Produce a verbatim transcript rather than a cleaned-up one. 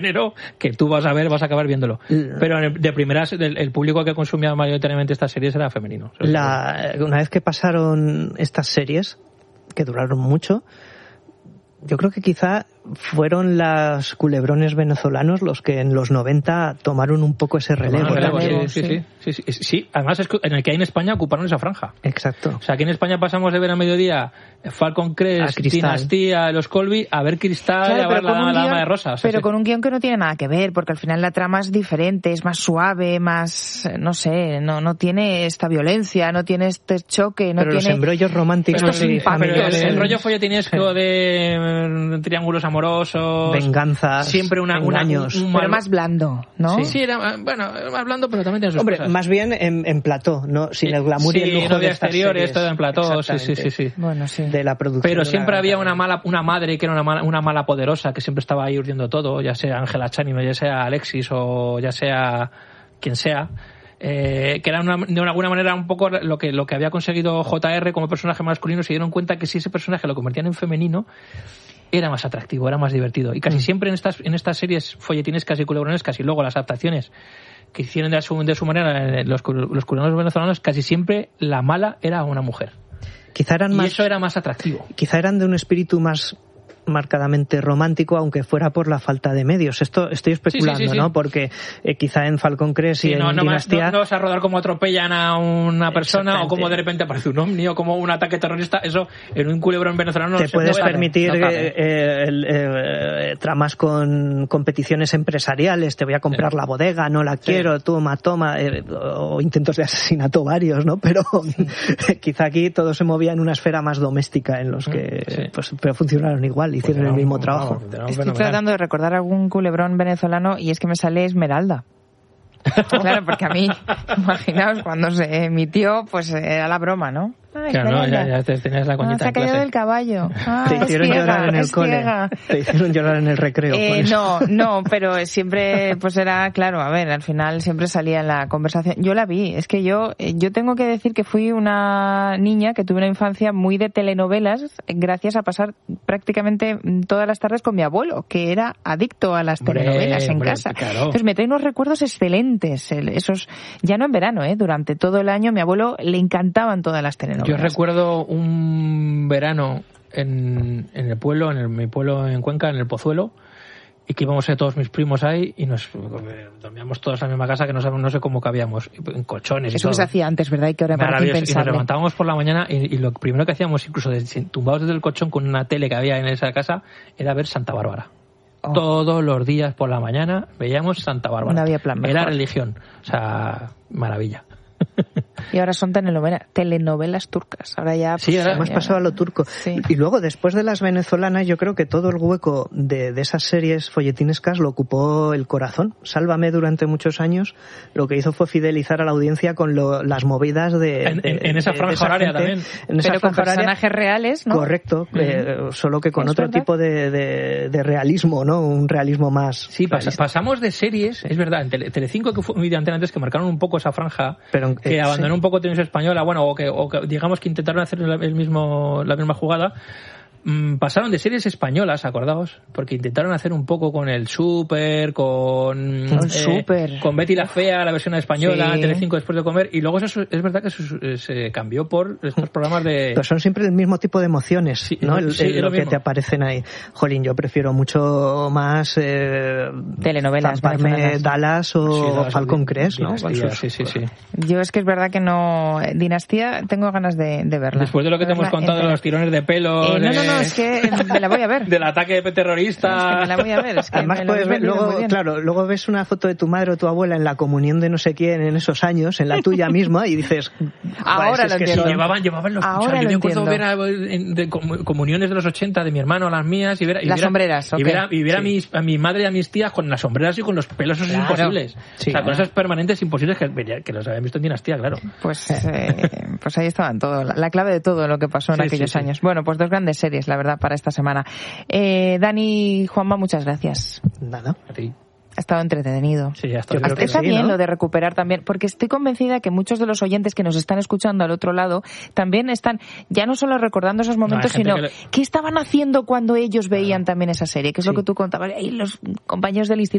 género que tú vas a ver, vas a acabar viéndolo. Pero de primeras, el, el público que consumía mayoritariamente estas series era femenino. La, una vez que pasaron estas series, que duraron mucho, yo creo que quizá fueron los culebrones venezolanos los que en los noventa tomaron un poco ese relevo. Bueno, relevo sí, sí, sí, sí, sí, sí. Además, es que en el que hay en España ocuparon esa franja. Exacto. O sea, aquí en España pasamos de ver a mediodía Falcon Crest, Dinastía, Los Colby, a ver Cristal, claro, a ver la, la Dama de Rosa. O sea, pero sí. con un guión que no tiene nada que ver, porque al final la trama es diferente, es más suave, más, no sé, no no tiene esta violencia, no tiene este choque, no pero tiene... los embrollos románticos pero, y familiares. Pero el, el rollo folletinesco sí. de um, triángulos amorosos, venganzas, siempre una, una años, un, un mal... pero más blando, ¿no? Sí, sí, era, bueno, más blando, pero también tiene sus Hombre, cosas. más bien en, en plató, no, sin el glamour sí, y el lujo no de exteriores, todo en plató, sí, sí, sí, sí. Bueno, sí. De la producción. Pero siempre había una mala, una madre que era una mala, una mala poderosa que siempre estaba ahí urdiendo todo, ya sea Ángela Channing, ya sea Alexis o ya sea quien sea. Eh, que era una, de alguna manera un poco lo que lo que había conseguido J R como personaje masculino. Se dieron cuenta que si ese personaje lo convertían en femenino era más atractivo, era más divertido. Y casi mm. siempre en estas en estas series folletinescas y culebronescas y luego las adaptaciones que hicieron de su, de su manera los, los culebrones venezolanos, casi siempre la mala era una mujer. Quizá eran y más, eso era más atractivo. Quizá eran de un espíritu más marcadamente romántico, aunque fuera por la falta de medios. Esto estoy especulando, sí, sí, sí, sí. ¿no? Porque eh, quizá en Falcon Crest y sí, en no, no, Dinastía... No, no vas a rodar como atropellan a una persona o como de repente aparece un ovni o como un ataque terrorista. Eso en un culebrón venezolano... Te no puedes no permitir no eh, eh, el, eh, tramas con competiciones empresariales. Te voy a comprar sí. la bodega, no la quiero, sí. toma, toma. Eh, o intentos de asesinato varios, ¿no? Pero sí. quizá aquí todo se movía en una esfera más doméstica en los que... Sí. Pues, pero funcionaron igual, hicieron pues el mismo trabajo. Trabajo. Estoy tratando de recordar algún culebrón venezolano y es que me sale Esmeralda. Claro, porque a mí, imaginaos, cuando se emitió, pues era la broma, ¿no? Ah, claro, no, ya, ya te tenías la coñita. Ah, se ha caído del caballo. Ah, te hicieron ciega, llorar en el cole. Ciega. Te hicieron llorar en el recreo. Eh, no, no, pero siempre, pues era, claro, a ver, al final siempre salía en la conversación. Yo la vi, es que yo, yo tengo que decir que fui una niña que tuve una infancia muy de telenovelas, gracias a pasar prácticamente todas las tardes con mi abuelo, que era adicto a las hombre, telenovelas en hombre, casa. Claro. Entonces me trae unos recuerdos excelentes, esos, ya no en verano, eh, durante todo el año, mi abuelo le encantaban todas las telenovelas. Yo recuerdo un verano en, en el pueblo, en el, mi pueblo en Cuenca, en el Pozuelo, y que íbamos a todos mis primos ahí y nos dormíamos todos en la misma casa que no, no sé cómo cabíamos, en colchones y eso todo. Que se hacía antes, ¿verdad? Y que ahora parece impensable. Y nos levantábamos por la mañana y, y lo primero que hacíamos, incluso de, tumbados desde el colchón con una tele que había en esa casa, era ver Santa Bárbara. Oh. Todos los días por la mañana veíamos Santa Bárbara. No había plan mejor. Era religión. O sea, maravilla. Y ahora son telenovelas, telenovelas turcas. Ahora ya... Pues, sí, ahora hemos ya... pasado a lo turco. Sí. Y luego, después de las venezolanas, yo creo que todo el hueco de, de esas series folletinescas lo ocupó El Corazón. Sálvame durante muchos años lo que hizo fue fidelizar a la audiencia con lo, las movidas de... En, de, en, en esa franja horaria también. En esa Pero con personajes horaria, reales, ¿no? Correcto. Uh-huh. Eh, solo que con otro verdad? tipo de, de, de realismo, ¿no? Un realismo más... Sí, pas, pasamos de series, es verdad, en Tele, Telecinco, que fue muy de antena antes, que marcaron un poco esa franja, Pero, que eh, abandonó sí. un poco Televisión Española, bueno, o que, o que digamos que intentaron hacer el mismo, la misma jugada. Mm, pasaron de series españolas, acordaos, porque intentaron hacer un poco con el Súper, con el eh, Súper, con Betty la Fea, la versión española, sí. Telecinco después de comer, y luego eso es verdad que eso se cambió por estos programas de... Pero son siempre el mismo tipo de emociones, sí, ¿no? El, sí, el, lo, lo que mismo. te aparecen ahí. Jolín, yo prefiero mucho más eh, telenovelas, Zamparme Dallas o sí, Dallas, Falcon Crest, ¿no? Dinastía, sí, sí, sí. Yo es que es verdad que no... Dinastía, tengo ganas de, de verla. Después de lo que te hemos contado de los tirones de pelo... Eh, de... No, no, no, es que me la voy a ver. Del ataque terrorista. Es que me la voy a ver. Es que además puedes ver, luego, claro, luego ves una foto de tu madre o tu abuela en la comunión de no sé quién en esos años, en la tuya misma, y dices... Ahora lo es que entiendo. Sí, llevaban, llevaban los... Ahora o sea, yo lo me acuerdo ver entiendo. a, en, de comuniones de los ochenta de mi hermano a las mías y ver... Y las ver, sombreras, Y okay. ver, a, y ver sí. a, mis, a mi madre y a mis tías con las sombreras y con los pelos esos claro. imposibles. Sí, o sea, claro. con esos permanentes imposibles que, que los habían visto en Dinastía, claro. Pues, eh, pues ahí estaban todo, la, la clave de todo lo que pasó en sí, aquellos sí, sí. años. Bueno, pues dos grandes series, la verdad, para esta semana. Eh, Dani y Juanma, muchas gracias. Nada. A ti. Hasta estado entretenido. Sí, ya está. Yo creo que Está sí, bien ¿no? lo de recuperar también, porque estoy convencida que muchos de los oyentes que nos están escuchando al otro lado también están ya no solo recordando esos momentos, No, hay gente sino que le- qué estaban haciendo cuando ellos veían también esa serie, que es Sí. lo que tú contabas. Y los compañeros del instituto